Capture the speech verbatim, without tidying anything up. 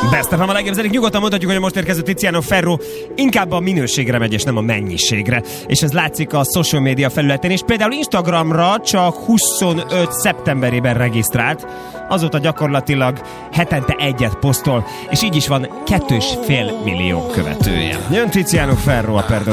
Best ha a legjobb zenék, nyugodtan mondhatjuk, hogy a most érkező Tiziano Ferro inkább a minőségre megy, és nem a mennyiségre. És ez látszik a social media felületén, és például Instagramra csak huszonöt szeptemberében regisztrált, azóta gyakorlatilag hetente egyet posztol, és így is van kettő és fél millió követője. Jön Tiziano Ferro a Perdón.